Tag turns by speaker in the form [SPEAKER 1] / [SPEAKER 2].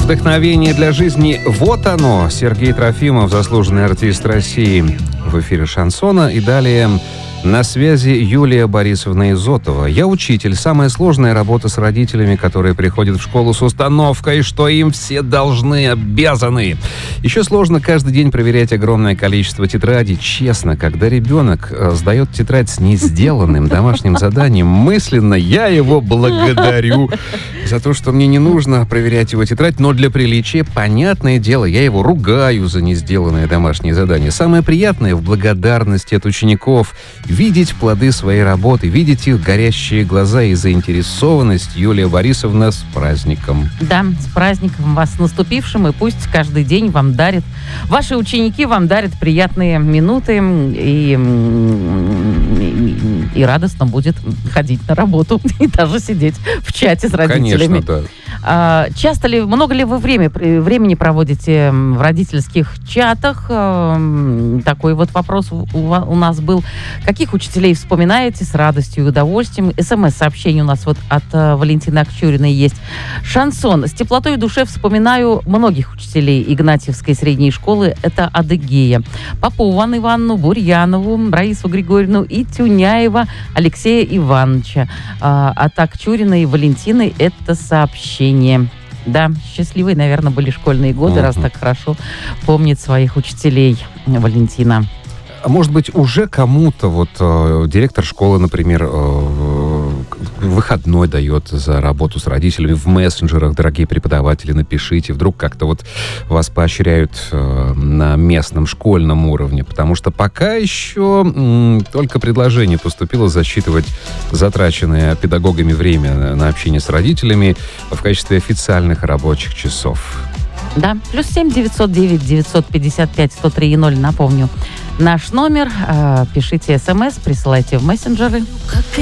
[SPEAKER 1] Вдохновение для жизни. Вот оно. Сергей Трофимов, заслуженный артист России, в эфире «Шансона». И далее на связи Юлия Борисовна Изотова. Я учитель. Самая сложная работа с родителями, которые приходят в школу с установкой, что им все должны, обязаны. Еще сложно каждый день проверять огромное количество тетрадей. Честно, когда ребенок сдает тетрадь с несделанным домашним заданием, мысленно я его благодарю за то, что мне не нужно проверять его тетрадь, но для приличия, понятное дело, я его ругаю за несделанное домашнее задание. Самое приятное в благодарности от учеников — видеть плоды своей работы, видеть их горящие глаза и заинтересованность. Юлия Борисовна, с праздником.
[SPEAKER 2] Да, с праздником вас, с наступившим, и пусть каждый день вам дарит, ваши ученики вам дарят приятные минуты, и радостно будет ходить на работу и даже сидеть в чате с родителями.
[SPEAKER 1] Конечно, да.
[SPEAKER 2] Часто ли, много ли вы времени проводите в родительских чатах? Такой вот вопрос у нас был. Каких учителей вспоминаете с радостью и удовольствием? СМС-сообщение у нас вот от Валентины Акчуриной есть. Шансон. С теплотой в душе вспоминаю многих учителей Игнатьевской средней школы. Это Адыгея. Попову Анну Ивановну, Бурьянову, Раису Григорьевну и Тюняева Алексея Ивановича. От Акчуриной и Валентины это сообщение. Да, счастливые, наверное, были школьные годы, раз так хорошо помнит своих учителей Валентина.
[SPEAKER 1] А может быть, уже кому-то, вот директор школы, например, выходной дает за работу с родителями в мессенджерах: дорогие преподаватели, напишите. Вдруг как-то вот вас поощряют на местном школьном уровне, потому что пока еще только предложение поступило засчитывать затраченное педагогами время на общение с родителями в качестве официальных рабочих часов.
[SPEAKER 2] Да, +7 909 955 103 0, напомню. Наш номер, пишите СМС, присылайте в мессенджеры.